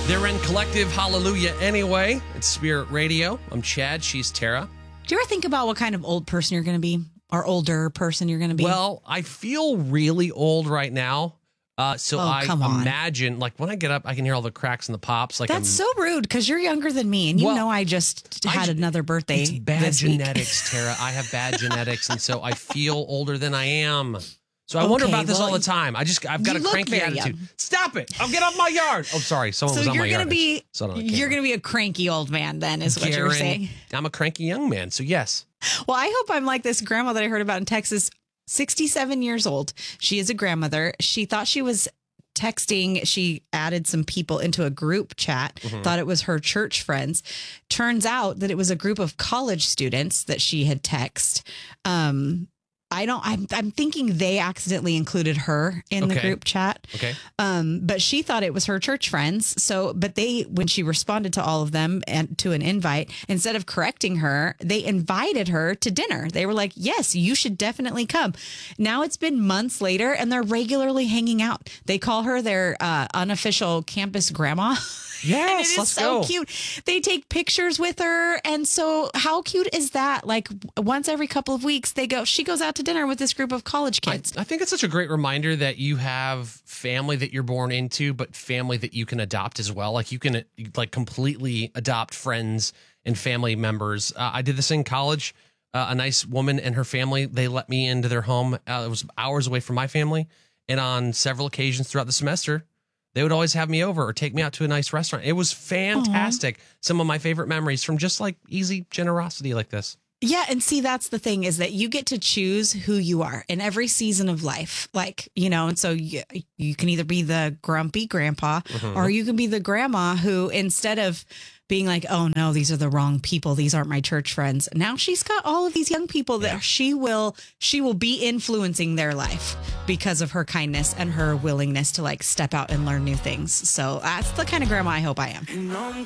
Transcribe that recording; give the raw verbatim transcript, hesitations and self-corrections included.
They're in Collective Hallelujah anyway. It's Spirit Radio. I'm Chad. She's Tara. Do you ever think about what kind of old person you're going to be? Or older person you're going to be? Well, I feel really old right now. Uh, so oh, I come on. imagine, like, when I get up, I can hear all the cracks and the pops. Like That's I'm, so rude because you're younger than me. And you well, know I just had I, another birthday. It's bad this genetics, week. Tara. I have bad genetics. And so I feel older than I am. So I okay, wonder about this well, all the time. I just, I've got a cranky attitude. Young. Stop it. I'll get off my yard. Oh, sorry. Someone so was on you're my gonna yard. Be, so you're going to be a cranky old man then is what you're saying. I'm a cranky young man. So yes. Well, I hope I'm like this grandma that I heard about in Texas, sixty-seven years old. She is a grandmother. She thought she was texting. She added some people into a group chat, mm-hmm. thought it was her church friends. Turns out that it was a group of college students that she had texted. Um, I don't, I'm, I'm thinking they accidentally included her in okay. the group chat. Okay. Um, but she thought it was her church friends. So, but they, when she responded to all of them and to an invite, instead of correcting her, they invited her to dinner. They were like, yes, you should definitely come. Now it's been months later and they're regularly hanging out. They call her their uh, unofficial campus grandma. Yes, and it is let's so go. cute. They take pictures with her. And so how cute is that? Like once every couple of weeks, they go, she goes out to dinner with this group of college kids. I, I think it's such a great reminder that you have family that you're born into, but family that you can adopt as well. Like you can like completely adopt friends and family members. Uh, I did this in college. Uh, a nice woman and her family, they let me into their home. Uh, it was hours away from my family. And on several occasions throughout the semester, they would always have me over or take me out to a nice restaurant. It was fantastic. Aww. Some of my favorite memories from just like easy generosity like this. Yeah. And see, that's the thing is that you get to choose who you are in every season of life. Like, you know, and so you, you can either be the grumpy grandpa mm-hmm. or you can be the grandma who instead of being like, oh no, these are the wrong people. These aren't my church friends. Now she's got all of these young people that yeah. she will, she will be influencing their life because of her kindness and her willingness to like step out and learn new things. So that's the kind of grandma I hope I am.